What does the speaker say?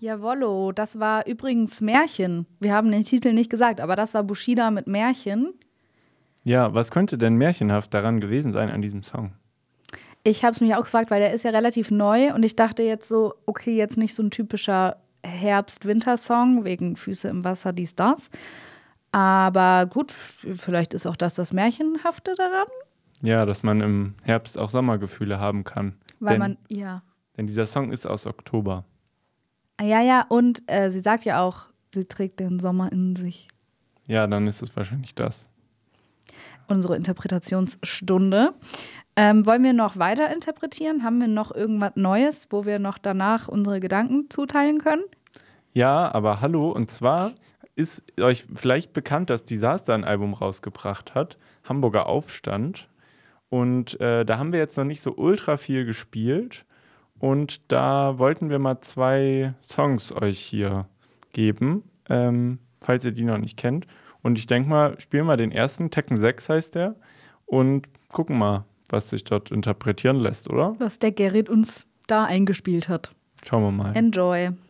Jawollo, das war übrigens Märchen. Wir haben den Titel nicht gesagt, aber das war Bushido mit Märchen. Ja, was könnte denn märchenhaft daran gewesen sein an diesem Song? Ich habe es mich auch gefragt, weil der ist ja relativ neu und ich dachte jetzt so, okay, jetzt nicht so ein typischer Herbst-Winter-Song wegen Füße im Wasser, dies, das. Aber gut, vielleicht ist auch das Märchenhafte daran, Ja, dass man im Herbst auch Sommergefühle haben kann. weil man, ja. Denn dieser Song ist aus Oktober. Ja, ja, und sie sagt ja auch, sie trägt den Sommer in sich. Ja, dann ist es wahrscheinlich das. Unsere Interpretationsstunde. Wollen wir noch weiter interpretieren? Haben wir noch irgendwas Neues, wo wir noch danach unsere Gedanken zuteilen können? Ja, aber hallo, und zwar ist euch vielleicht bekannt, dass Disaster ein Album rausgebracht hat, Hamburger Aufstand. Und da haben wir jetzt noch nicht so ultra viel gespielt. Und da wollten wir mal 2 Songs euch hier geben, falls ihr die noch nicht kennt. Und ich denke mal, spielen wir den ersten, Tekken 6 heißt der, und gucken mal, was sich dort interpretieren lässt, oder? Was der Gerrit uns da eingespielt hat. Schauen wir mal. Enjoy.